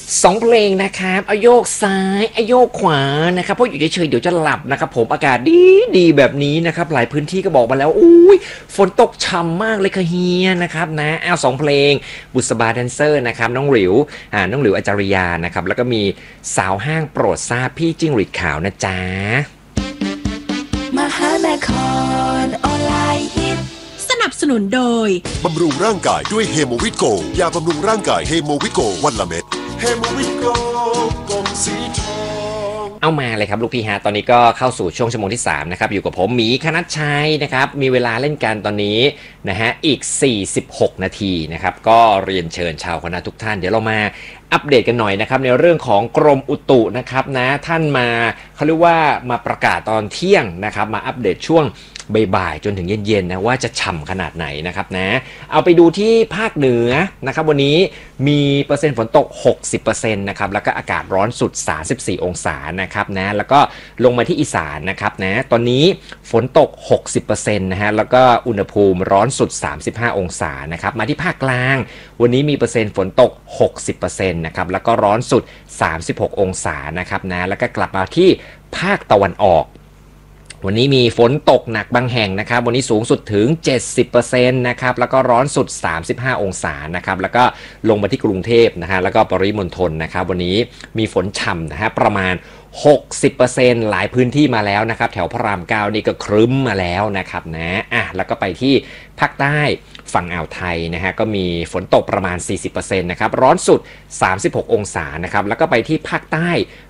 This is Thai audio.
2เพลงนะครับเอาโยกซ้ายเอาโยกขวานะครับเพราะอยู่เฉยๆเดี๋ยวจะหลับนะครับผมอากาศดีแบบนี้นะครับหลายพื้นที่ก็บอกมาแล้วอุ้ยฝนตกช่ำมากเลยค่ะเฮียนะครับนะเอา2เพลงบุษบาแดนเซอร์นะครับน้องหลิวน้องหลิวอาจารยานะครับแล้วก็มีสาวห้างโปรดทราบพี่จิ้งหรีดขาวนะจ๊ะมหานครออนไลน์ฮิตสนับสนุนโดยบำรุงร่างกายด้วยเฮโมวิโกยาบำรุงร่างกายเฮโมวิโกวันละเม็ดเฮโมวิโกกลมสีทองเอามาเลยครับลูกพี่ฮะตอนนี้ก็เข้าสู่ช่วงชั่วโมงที่3นะครับอยู่กับผมหมีคณัชชัยนะครับมีเวลาเล่นกันตอนนี้นะฮะอีก46นาทีนะครับก็เรียนเชิญชาวคณะทุกท่านเดี๋ยวเรามาอัปเดตกันหน่อยนะครับในเรื่องของกรมอุตุนะครับนะท่านมาเขาเรียกว่ามาประกาศตอนเที่ยงนะครับมาอัปเดตช่วงบ่ายๆจนถึงเย็นๆนะว่าจะฉ่ำขนาดไหนนะครับนะเอาไปดูที่ภาคเหนือนะครับวันนี้มีเปอร์เซ็นต์ฝนตก 60% นะครับแล้วก็อากาศร้อนสุด34องศานะครับนะแล้วก็ลงมาที่อีสานนะครับนะตอนนี้ฝนตก 60% นะฮะแล้วก็อุณหภูมิร้อนสุด35องศานะครับมาที่ภาคกลางวันนี้มีเปอร์เซ็นต์ฝนตก 60% นะครับแล้วก็ร้อนสุด36องศานะครับนะแล้วก็กลับมาที่ภาคตะวันออกวันนี้มีฝนตกหนักบางแห่งนะครับวันนี้สูงสุดถึง 70% นะครับแล้วก็ร้อนสุด35องศานะครับแล้วก็ลงมาที่กรุงเทพนะฮะแล้วก็ปริมณฑลนะครับวันนี้มีฝนฉ่ำนะฮะประมาณ 60% หลายพื้นที่มาแล้วนะครับแถวพระราม9นี่ก็ครึ้มมาแล้วนะครับนะแล้วก็ไปที่ภาคใต้ฝั่งอ่าวไทยนะฮะก็มีฝนตกประมาณ 40% นะครับร้อนสุด36องศานะครับแล้วก็ไปที่ภาคใต้